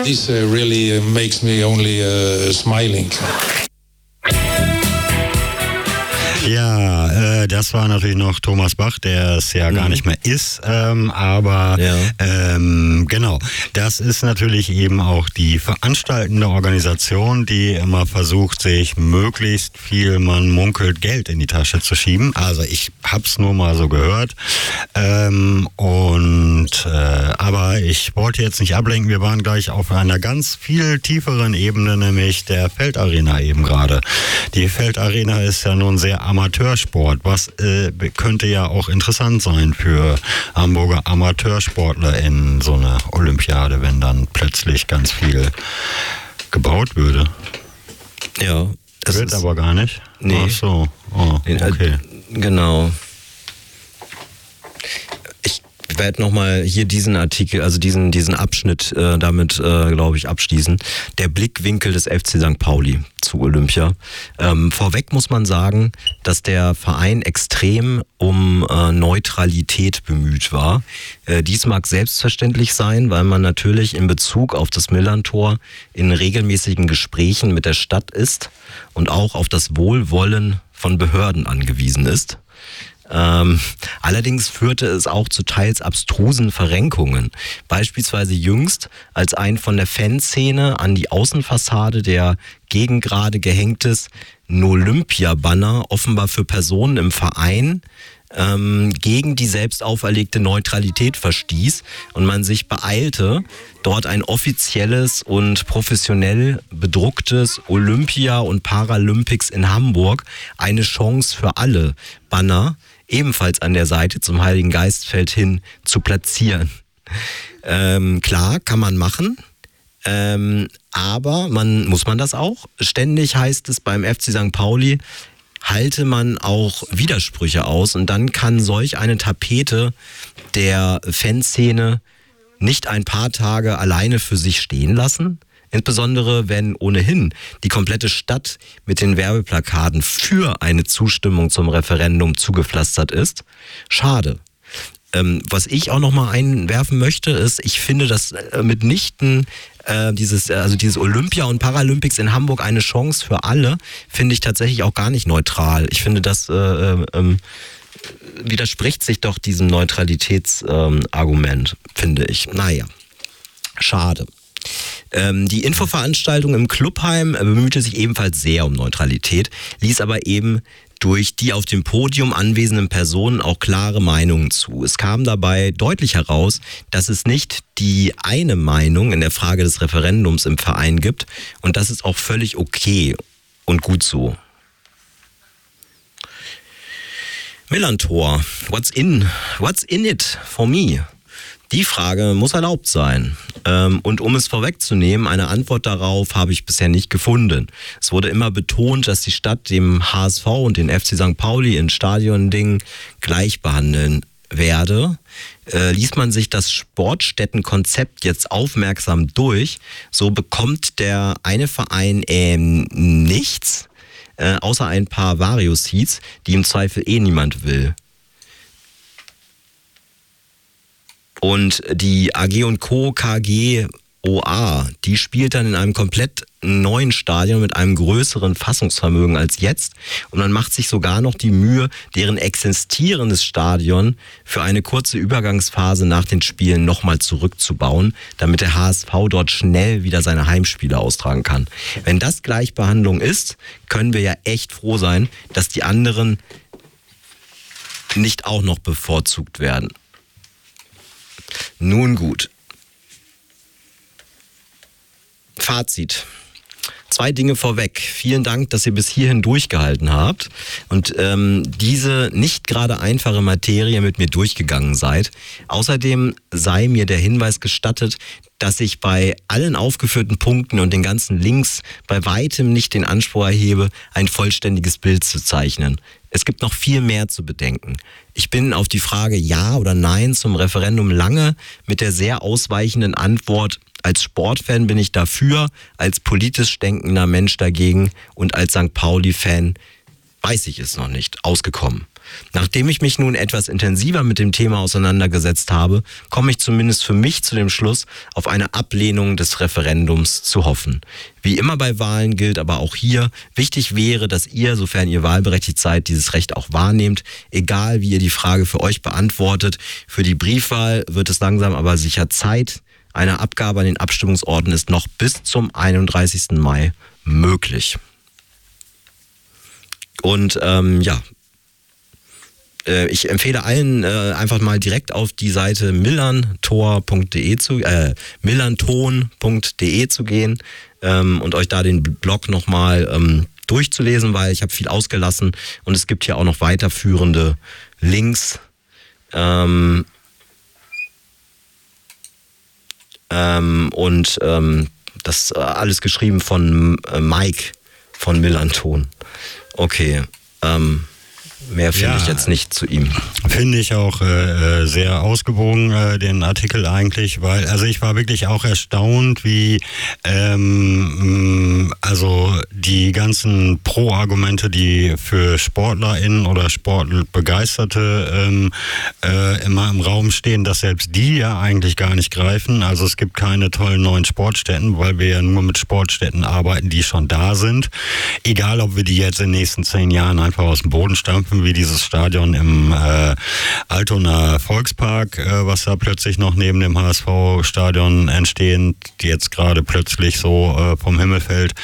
This really makes me only smiling. Ja, das war natürlich noch Thomas Bach, der es ja gar nicht mehr ist, aber genau, das ist natürlich eben auch die veranstaltende Organisation, die immer versucht, sich möglichst viel, man munkelt, Geld in die Tasche zu schieben. Also ich hab's nur mal so gehört, aber ich wollte jetzt nicht ablenken, wir waren gleich auf einer ganz viel tieferen Ebene, nämlich der Feldarena eben gerade. Die Feldarena ist ja nun sehr Amateursport, was könnte ja auch interessant sein für Hamburger Amateursportler in so einer Olympiade, wenn dann plötzlich ganz viel gebaut würde. Ja. Das wird aber gar nicht? Nee. Ach so, okay. Genau. Ich werde nochmal hier diesen Artikel, also diesen Abschnitt damit, glaube ich, abschließen. Der Blickwinkel des FC St. Pauli zu Olympia. Vorweg muss man sagen, dass der Verein extrem um Neutralität bemüht war. Dies mag selbstverständlich sein, weil man natürlich in Bezug auf das Millerntor in regelmäßigen Gesprächen mit der Stadt ist und auch auf das Wohlwollen von Behörden angewiesen ist. Allerdings führte es auch zu teils abstrusen Verrenkungen. Beispielsweise jüngst, als ein von der Fanszene an die Außenfassade der Gegengrade gehängtes Olympia-Banner offenbar für Personen im Verein gegen die selbst auferlegte Neutralität verstieß und man sich beeilte, dort ein offizielles und professionell bedrucktes Olympia und Paralympics in Hamburg, eine Chance für alle Banner ebenfalls an der Seite zum Heiligen Geistfeld hin zu platzieren. Klar, kann man machen, aber muss man das auch? Ständig heißt es beim FC St. Pauli, halte man auch Widersprüche aus und dann kann solch eine Tapete der Fanszene nicht ein paar Tage alleine für sich stehen lassen. Insbesondere wenn ohnehin die komplette Stadt mit den Werbeplakaten für eine Zustimmung zum Referendum zugepflastert ist. Schade. Was ich auch noch mal einwerfen möchte, ist, ich finde, dass mitnichten dieses Olympia und Paralympics in Hamburg eine Chance für alle, finde ich tatsächlich auch gar nicht neutral. Ich finde, das widerspricht sich doch diesem Neutralitätsargument, finde ich. Naja, schade. Die Infoveranstaltung im Clubheim bemühte sich ebenfalls sehr um Neutralität, ließ aber eben durch die auf dem Podium anwesenden Personen auch klare Meinungen zu. Es kam dabei deutlich heraus, dass es nicht die eine Meinung in der Frage des Referendums im Verein gibt und das ist auch völlig okay und gut so. Millerntor, what's in it for me? Die Frage muss erlaubt sein. Und um es vorwegzunehmen, eine Antwort darauf habe ich bisher nicht gefunden. Es wurde immer betont, dass die Stadt dem HSV und den FC St. Pauli in Stadiondingen gleich behandeln werde. Liest man sich das Sportstättenkonzept jetzt aufmerksam durch, so bekommt der eine Verein nichts, außer ein paar Vario-Seats, die im Zweifel niemand will. Und die AG & Co. KG OA, die spielt dann in einem komplett neuen Stadion mit einem größeren Fassungsvermögen als jetzt. Und man macht sich sogar noch die Mühe, deren existierendes Stadion für eine kurze Übergangsphase nach den Spielen nochmal zurückzubauen, damit der HSV dort schnell wieder seine Heimspiele austragen kann. Wenn das Gleichbehandlung ist, können wir ja echt froh sein, dass die anderen nicht auch noch bevorzugt werden. Nun gut. Fazit. 2 Dinge vorweg. Vielen Dank, dass ihr bis hierhin durchgehalten habt und diese nicht gerade einfache Materie mit mir durchgegangen seid. Außerdem sei mir der Hinweis gestattet, dass ich bei allen aufgeführten Punkten und den ganzen Links bei weitem nicht den Anspruch erhebe, ein vollständiges Bild zu zeichnen. Es gibt noch viel mehr zu bedenken. Ich bin auf die Frage Ja oder Nein zum Referendum lange mit der sehr ausweichenden Antwort: Als Sportfan bin ich dafür, als politisch denkender Mensch dagegen und als St. Pauli-Fan weiß ich es noch nicht, ausgekommen. Nachdem ich mich nun etwas intensiver mit dem Thema auseinandergesetzt habe, komme ich zumindest für mich zu dem Schluss, auf eine Ablehnung des Referendums zu hoffen. Wie immer bei Wahlen gilt aber auch hier, wichtig wäre, dass ihr, sofern ihr wahlberechtigt seid, dieses Recht auch wahrnehmt, egal wie ihr die Frage für euch beantwortet. Für die Briefwahl wird es langsam aber sicher Zeit. Eine Abgabe an den Abstimmungsorten ist noch bis zum 31. Mai möglich. Und ich empfehle allen einfach mal direkt auf die Seite millanton.de zu gehen und euch da den Blog nochmal durchzulesen, weil ich habe viel ausgelassen und es gibt hier auch noch weiterführende Links. Das alles geschrieben von Mike von Millanton. Okay, mehr finde ich jetzt nicht zu ihm. Finde ich auch sehr ausgewogen, den Artikel eigentlich, weil, also ich war wirklich auch erstaunt, wie also die ganzen Pro-Argumente, die für SportlerInnen oder Sportbegeisterte immer im Raum stehen, dass selbst die ja eigentlich gar nicht greifen. Also es gibt keine tollen neuen Sportstätten, weil wir ja nur mit Sportstätten arbeiten, die schon da sind. Egal, ob wir die jetzt in den nächsten 10 Jahren einfach aus dem Boden stampfen, wie dieses Stadion im Altonaer Volkspark, was da plötzlich noch neben dem HSV-Stadion entstehen, die jetzt gerade plötzlich so vom Himmel fällt.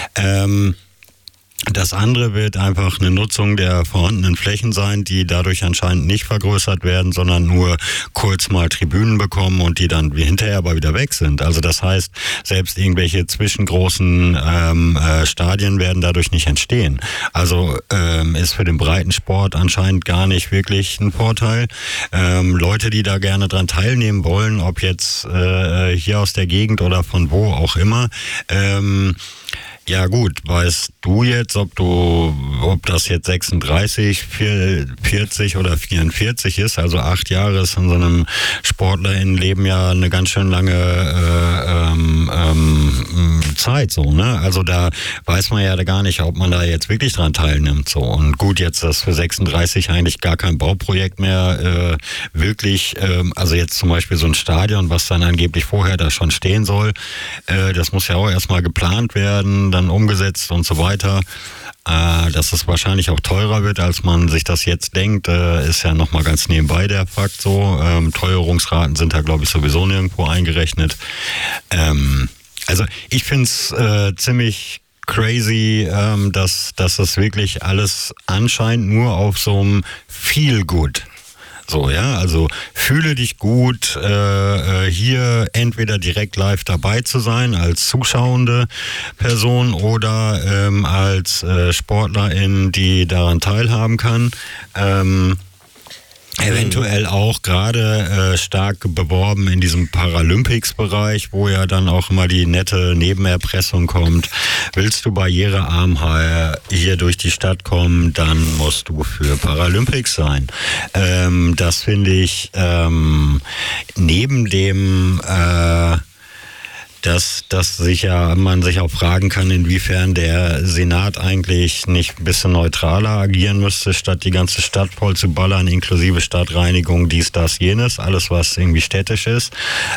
Das andere wird einfach eine Nutzung der vorhandenen Flächen sein, die dadurch anscheinend nicht vergrößert werden, sondern nur kurz mal Tribünen bekommen und die dann hinterher aber wieder weg sind. Also das heißt, selbst irgendwelche zwischengroßen Stadien werden dadurch nicht entstehen. Also ist für den Breitensport anscheinend gar nicht wirklich ein Vorteil. Leute, die da gerne dran teilnehmen wollen, ob jetzt hier aus der Gegend oder von wo auch immer, ja gut, weißt du jetzt, ob das jetzt 36, 40 oder 44 ist, also 8 Jahre ist in so einem SportlerInnenleben ja eine ganz schön lange Zeit, so, ne? Also da weiß man ja gar nicht, ob man da jetzt wirklich dran teilnimmt, so. Und gut, jetzt ist für 36 eigentlich gar kein Bauprojekt mehr wirklich, also jetzt zum Beispiel so ein Stadion, was dann angeblich vorher da schon stehen soll, das muss ja auch erstmal geplant werden, dann umgesetzt und so weiter. Dass es wahrscheinlich auch teurer wird, als man sich das jetzt denkt, ist ja nochmal ganz nebenbei der Fakt so. Teuerungsraten sind da, glaube ich, sowieso nirgendwo eingerechnet. Also ich finde es ziemlich crazy, dass das wirklich alles anscheinend nur auf so einem Feel-Good. So, ja, also fühle dich gut, hier entweder direkt live dabei zu sein als zuschauende Person oder als Sportlerin, die daran teilhaben kann. Eventuell auch gerade stark beworben in diesem Paralympics-Bereich, wo ja dann auch immer die nette Nebenerpressung kommt. Willst du barrierearm hier durch die Stadt kommen, dann musst du für Paralympics sein. Das finde ich neben dem dass man sich auch fragen kann, inwiefern der Senat eigentlich nicht ein bisschen neutraler agieren müsste, statt die ganze Stadt voll zu ballern, inklusive Stadtreinigung, dies, das, jenes, alles, was irgendwie städtisch ist.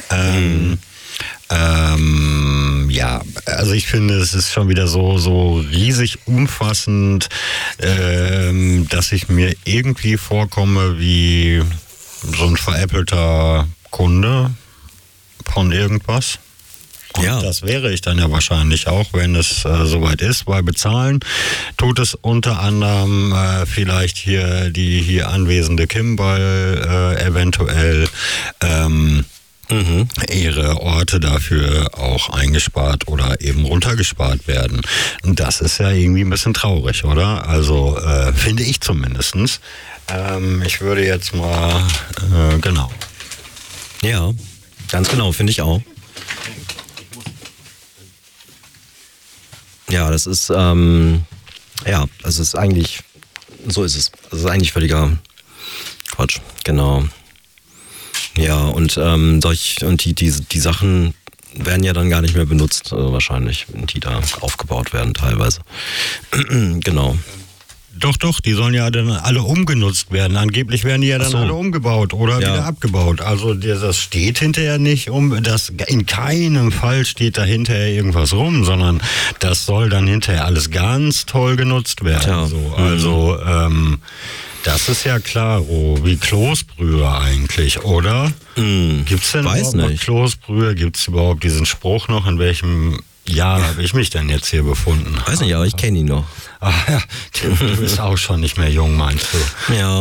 Ja, also ich finde, es ist schon wieder so riesig umfassend, dass ich mir irgendwie vorkomme wie so ein veräppelter Kunde von irgendwas. Und ja, das wäre ich dann ja wahrscheinlich auch, wenn es soweit ist, weil bezahlen tut es unter anderem vielleicht hier die hier anwesende Kim, weil eventuell ihre Orte dafür auch eingespart oder eben runtergespart werden. Und das ist ja irgendwie ein bisschen traurig, oder? Also finde ich zumindestens. Ich würde jetzt mal, genau. Ja, ganz genau, finde ich auch. Ja, das ist, das ist eigentlich, so ist es. Das ist eigentlich völliger Quatsch, genau. Ja, und die Sachen werden ja dann gar nicht mehr benutzt, wahrscheinlich, die da aufgebaut werden teilweise. Genau. Doch, die sollen ja dann alle umgenutzt werden. Angeblich werden die ja dann alle umgebaut oder wieder abgebaut. Also das steht hinterher nicht in keinem Fall steht da hinterher irgendwas rum, sondern das soll dann hinterher alles ganz toll genutzt werden. Ja. So. Also das ist ja klar, wie Kloßbrühe eigentlich, oder? Gibt's denn Weiß überhaupt noch nicht. Kloßbrühe? Gibt's überhaupt diesen Spruch noch? In welchem Jahr habe ich mich denn jetzt hier befunden? Weiß nicht, aber ich kenne ihn noch. Ach ja, du bist auch schon nicht mehr jung, meinst du? Ja.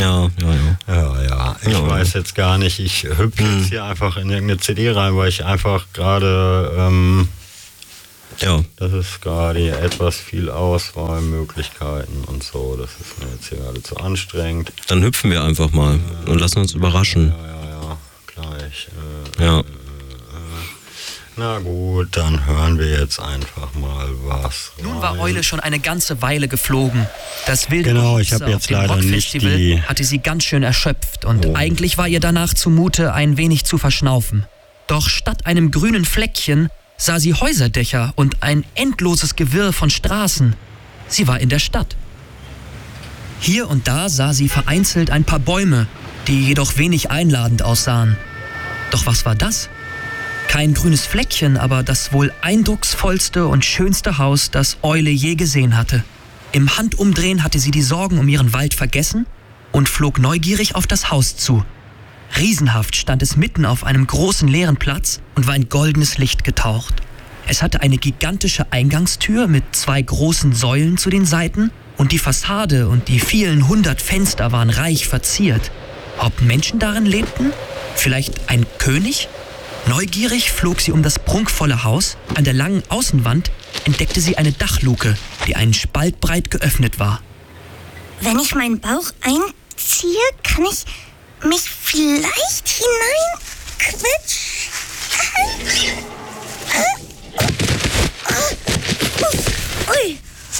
Ja. Ich weiß jetzt gar nicht. Ich hüpfe jetzt hier einfach in irgendeine CD rein, weil ich einfach gerade, das ist gerade etwas viel Auswahlmöglichkeiten und so. Das ist mir jetzt hier gerade zu anstrengend. Dann hüpfen wir einfach mal und lassen uns überraschen. Ja, gleich. Ja. Na gut, dann hören wir jetzt einfach mal was rein. Nun war Eule schon eine ganze Weile geflogen. Das wilde Genau, ich Gehopse hab auf jetzt dem leider nicht Rockfestival die- hatte sie ganz schön erschöpft und eigentlich war ihr danach zumute, ein wenig zu verschnaufen. Doch statt einem grünen Fleckchen sah sie Häuserdächer und ein endloses Gewirr von Straßen. Sie war in der Stadt. Hier und da sah sie vereinzelt ein paar Bäume, die jedoch wenig einladend aussahen. Doch was war das? Kein grünes Fleckchen, aber das wohl eindrucksvollste und schönste Haus, das Eule je gesehen hatte. Im Handumdrehen hatte sie die Sorgen um ihren Wald vergessen und flog neugierig auf das Haus zu. Riesenhaft stand es mitten auf einem großen leeren Platz und war in goldenes Licht getaucht. Es hatte eine gigantische Eingangstür mit 2 großen Säulen zu den Seiten und die Fassade und die vielen 100 Fenster waren reich verziert. Ob Menschen darin lebten? Vielleicht ein König? Neugierig flog sie um das prunkvolle Haus. An der langen Außenwand entdeckte sie eine Dachluke, die einen Spalt breit geöffnet war. Wenn ich meinen Bauch einziehe, kann ich mich vielleicht hineinquetschen. Ui.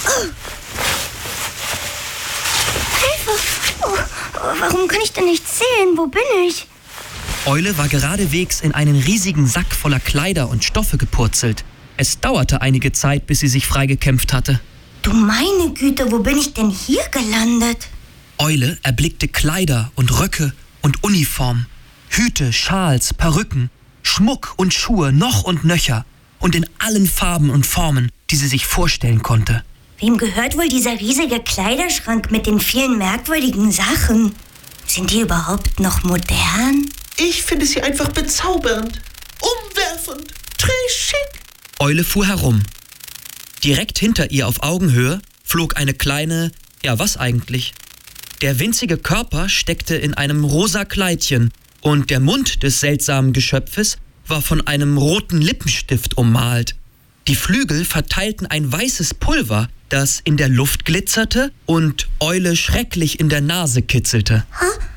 Hilfe! Warum kann ich denn nicht sehen? Wo bin ich? Eule war geradewegs in einen riesigen Sack voller Kleider und Stoffe gepurzelt. Es dauerte einige Zeit, bis sie sich freigekämpft hatte. Du meine Güte, wo bin ich denn hier gelandet? Eule erblickte Kleider und Röcke und Uniform, Hüte, Schals, Perücken, Schmuck und Schuhe noch und nöcher und in allen Farben und Formen, die sie sich vorstellen konnte. Wem gehört wohl dieser riesige Kleiderschrank mit den vielen merkwürdigen Sachen? Sind die überhaupt noch modern? Ich finde sie einfach bezaubernd, umwerfend, trashig. Eule fuhr herum. Direkt hinter ihr auf Augenhöhe flog eine kleine, ja was eigentlich? Der winzige Körper steckte in einem rosa Kleidchen und der Mund des seltsamen Geschöpfes war von einem roten Lippenstift ummalt. Die Flügel verteilten ein weißes Pulver, das in der Luft glitzerte und Eule schrecklich in der Nase kitzelte.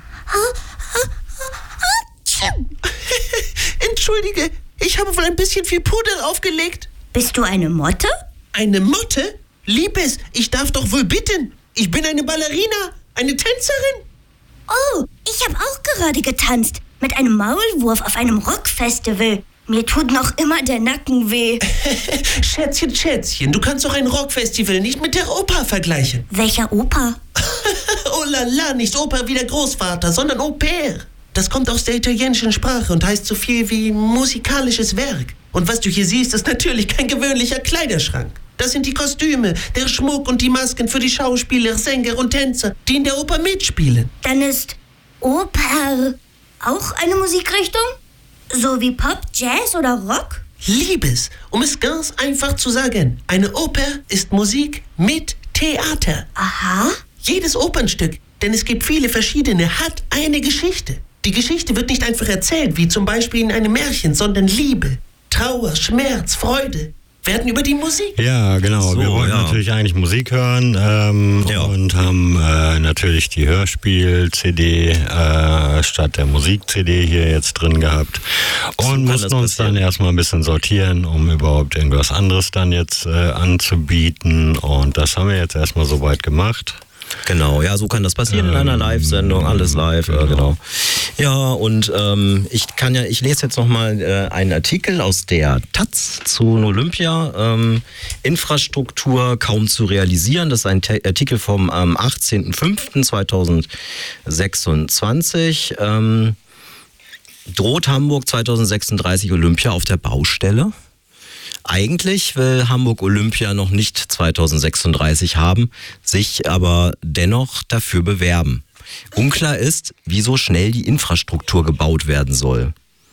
Entschuldige, ich habe wohl ein bisschen viel Puder aufgelegt. Bist du eine Motte? Eine Motte? Liebes, ich darf doch wohl bitten. Ich bin eine Ballerina, eine Tänzerin. Oh, ich habe auch gerade getanzt. Mit einem Maulwurf auf einem Rockfestival. Mir tut noch immer der Nacken weh. Schätzchen, du kannst doch ein Rockfestival nicht mit der Oper vergleichen. Welcher Oper? Oh la la, nicht Oper wie der Großvater, sondern Au pair. Das kommt aus der italienischen Sprache und heißt so viel wie musikalisches Werk. Und was du hier siehst, ist natürlich kein gewöhnlicher Kleiderschrank. Das sind die Kostüme, der Schmuck und die Masken für die Schauspieler, Sänger und Tänzer, die in der Oper mitspielen. Dann ist Oper auch eine Musikrichtung? So wie Pop, Jazz oder Rock? Liebes, um es ganz einfach zu sagen, eine Oper ist Musik mit Theater. Aha. Jedes Opernstück, denn es gibt viele verschiedene, hat eine Geschichte. Die Geschichte wird nicht einfach erzählt, wie zum Beispiel in einem Märchen, sondern Liebe, Trauer, Schmerz, Freude werden über die Musik. Ja, genau. So, wir wollten ja. natürlich eigentlich Musik hören und haben natürlich die Hörspiel-CD statt der Musik-CD hier jetzt drin gehabt und kann mussten das uns passieren. dann erstmal ein bisschen sortieren, um überhaupt irgendwas anderes dann jetzt anzubieten, und das haben wir jetzt erstmal soweit gemacht. Genau, ja, so kann das passieren in einer Live-Sendung, alles live, genau. Ja, und ich lese jetzt nochmal einen Artikel aus der Taz zu Olympia. Infrastruktur kaum zu realisieren. Das ist ein Artikel vom 18.05.2026. Droht Hamburg 2036 Olympia auf der Baustelle? Eigentlich will Hamburg Olympia noch nicht 2036 haben, sich aber dennoch dafür bewerben. Unklar ist, wie so schnell die Infrastruktur gebaut werden soll.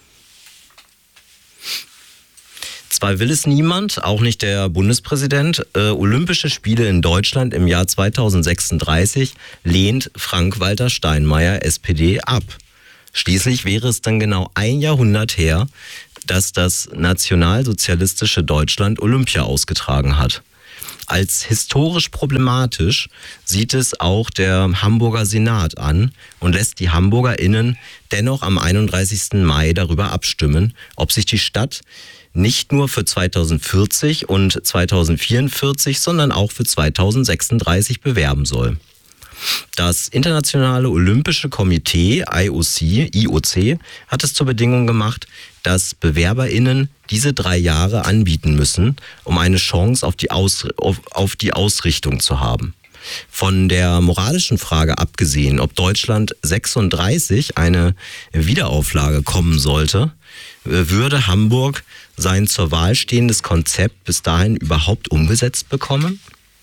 Zwar will es niemand, auch nicht der Bundespräsident, Olympische Spiele in Deutschland im Jahr 2036 lehnt Frank-Walter Steinmeier, SPD, ab. Schließlich wäre es dann genau ein Jahrhundert her, dass das nationalsozialistische Deutschland Olympia ausgetragen hat. Als historisch problematisch sieht es auch der Hamburger Senat an und lässt die HamburgerInnen dennoch am 31. Mai darüber abstimmen, ob sich die Stadt nicht nur für 2040 und 2044, sondern auch für 2036 bewerben soll. Das Internationale Olympische Komitee, IOC, hat es zur Bedingung gemacht, dass BewerberInnen diese 3 Jahre anbieten müssen, um eine Chance auf die Ausrichtung zu haben. Von der moralischen Frage abgesehen, ob Deutschland 36 eine Wiederauflage kommen sollte, würde Hamburg sein zur Wahl stehendes Konzept bis dahin überhaupt umgesetzt bekommen?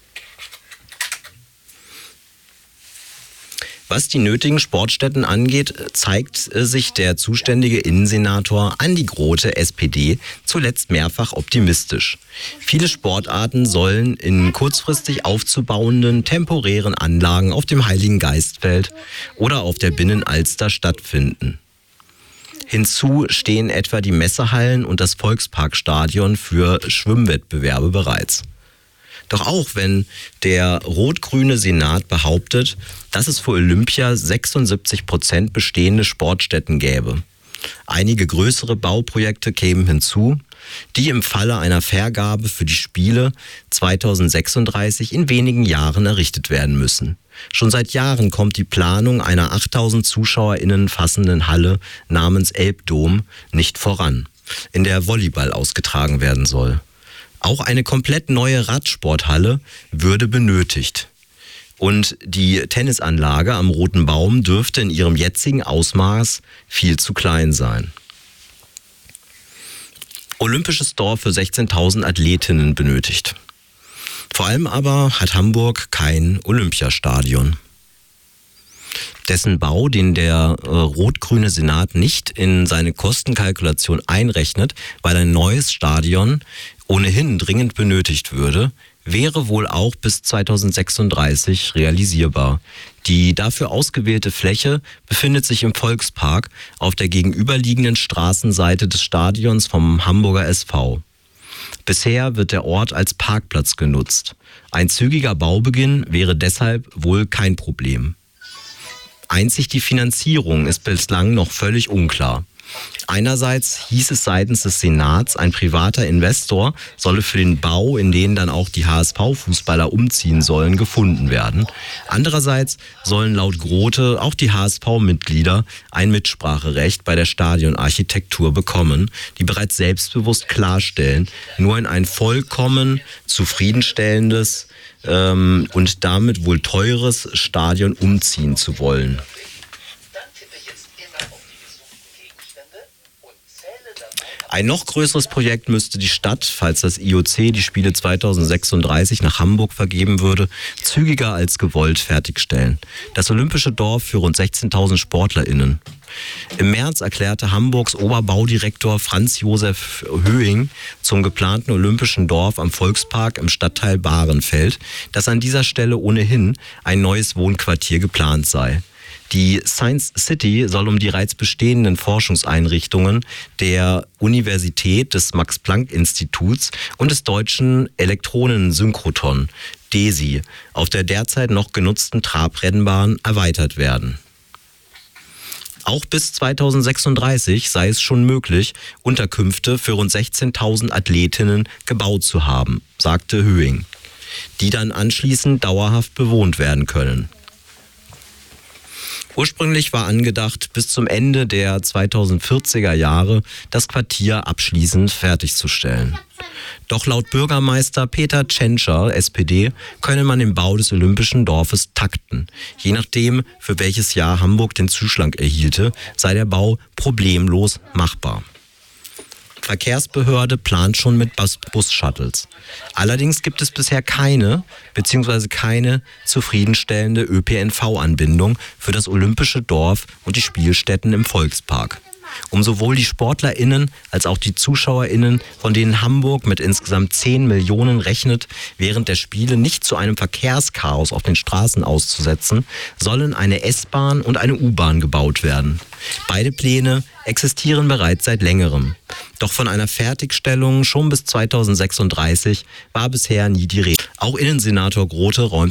Was die nötigen Sportstätten angeht, zeigt sich der zuständige Innensenator Andi Grote, SPD, zuletzt mehrfach optimistisch. Viele Sportarten sollen in kurzfristig aufzubauenden temporären Anlagen auf dem Heiligen Geistfeld oder auf der Binnenalster stattfinden. Hinzu stehen etwa die Messehallen und das Volksparkstadion für Schwimmwettbewerbe bereits. Doch auch wenn der rot-grüne Senat behauptet, dass es für Olympia 76% bestehende Sportstätten gäbe. Einige größere Bauprojekte kämen hinzu, die im Falle einer Vergabe für die Spiele 2036 in wenigen Jahren errichtet werden müssen. Schon seit Jahren kommt die Planung einer 8000 ZuschauerInnen fassenden Halle namens Elbdom nicht voran, in der Volleyball ausgetragen werden soll. Auch eine komplett neue Radsporthalle würde benötigt. Und die Tennisanlage am Roten Baum dürfte in ihrem jetzigen Ausmaß viel zu klein sein. Olympisches Dorf für 16.000 Athletinnen benötigt. Vor allem aber hat Hamburg kein Olympiastadion. Dessen Bau, den der rot-grüne Senat nicht in seine Kostenkalkulation einrechnet, weil ein neues Stadion ohnehin dringend benötigt würde, wäre wohl auch bis 2036 realisierbar. Die dafür ausgewählte Fläche befindet sich im Volkspark auf der gegenüberliegenden Straßenseite des Stadions vom Hamburger SV. Bisher wird der Ort als Parkplatz genutzt. Ein zügiger Baubeginn wäre deshalb wohl kein Problem. Einzig die Finanzierung ist bislang noch völlig unklar. Einerseits hieß es seitens des Senats, ein privater Investor solle für den Bau, in den dann auch die HSV-Fußballer umziehen sollen, gefunden werden. Andererseits sollen laut Grote auch die HSV-Mitglieder ein Mitspracherecht bei der Stadionarchitektur bekommen, die bereits selbstbewusst klarstellen, nur in ein vollkommen zufriedenstellendes und damit wohl teures Stadion umziehen zu wollen. Ein noch größeres Projekt müsste die Stadt, falls das IOC die Spiele 2036 nach Hamburg vergeben würde, zügiger als gewollt fertigstellen. Das Olympische Dorf für rund 16.000 SportlerInnen. Im März erklärte Hamburgs Oberbaudirektor Franz Josef Höing zum geplanten Olympischen Dorf am Volkspark im Stadtteil Bahrenfeld, dass an dieser Stelle ohnehin ein neues Wohnquartier geplant sei. Die Science City soll um die bereits bestehenden Forschungseinrichtungen der Universität, des Max-Planck-Instituts und des Deutschen Elektronensynchroton, DESI, auf der derzeit noch genutzten Trabrennbahn erweitert werden. Auch bis 2036 sei es schon möglich, Unterkünfte für rund 16.000 Athletinnen gebaut zu haben, sagte Höing. die dann anschließend dauerhaft bewohnt werden können. Ursprünglich war angedacht, bis zum Ende der 2040er Jahre das Quartier abschließend fertigzustellen. Doch laut Bürgermeister Peter Tschentscher, SPD, könne man den Bau des Olympischen Dorfes takten. Je nachdem, für welches Jahr Hamburg den Zuschlag erhielte, sei der Bau problemlos machbar. Verkehrsbehörde plant schon mit Bus-Shuttles. Allerdings gibt es bisher keine zufriedenstellende ÖPNV-Anbindung für das Olympische Dorf und die Spielstätten im Volkspark. Um sowohl die SportlerInnen als auch die ZuschauerInnen, von denen Hamburg mit insgesamt 10 Millionen rechnet, während der Spiele nicht zu einem Verkehrschaos auf den Straßen auszusetzen, sollen eine S-Bahn und eine U-Bahn gebaut werden. Beide Pläne existieren bereits seit längerem. Doch von einer Fertigstellung schon bis 2036 war bisher nie die Rede. Auch Innensenator Grote räumt